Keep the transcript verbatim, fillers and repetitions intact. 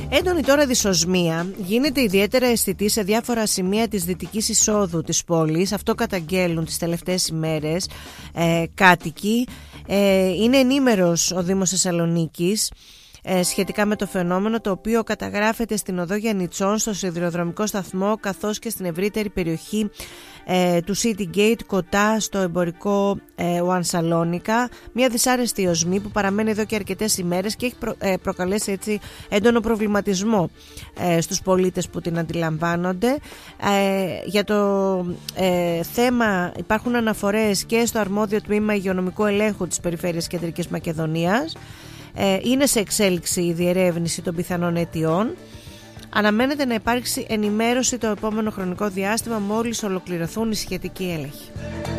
Έντονη τώρα δυσοσμία γίνεται ιδιαίτερα αισθητή σε διάφορα σημεία της δυτικής εισόδου της πόλης. Αυτό καταγγέλουν τις τελευταίες ημέρες ε, κάτοικοι. Ε, είναι ενήμερος ο Δήμος Θεσσαλονίκης ε, σχετικά με το φαινόμενο, το οποίο καταγράφεται στην οδό Γιαννιτσών, στο σιδηροδρομικό σταθμό, καθώς και στην ευρύτερη περιοχή ε, του City Gate, κοντά στο εμπορικό ε, One Salonica. Μια δυσάρεστη οσμή που παραμένει εδώ και αρκετές ημέρες και έχει προ, ε, προκαλέσει έτσι έντονο προβληματισμό ε, στους πολίτες που την αντιλαμβάνονται. Ε, για το ε, θέμα υπάρχουν αναφορές και στο αρμόδιο τμήμα υγειονομικού ελέγχου της Περιφέρειας Κεντρικής Μακεδονίας. Ε, είναι σε εξέλιξη η διερεύνηση των πιθανών αιτιών. Αναμένεται να υπάρξει ενημέρωση το επόμενο χρονικό διάστημα, μόλις ολοκληρωθούν οι σχετικοί έλεγχοι.